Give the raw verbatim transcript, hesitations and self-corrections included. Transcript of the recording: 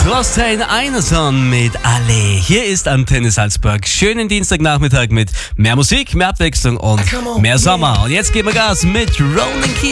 Frostheim Einerson mit Alle. Hier ist Antenne Salzburg. Schönen Dienstagnachmittag mit mehr Musik, mehr Abwechslung und mehr Sommer. Und jetzt geben wir Gas mit Rolling Key.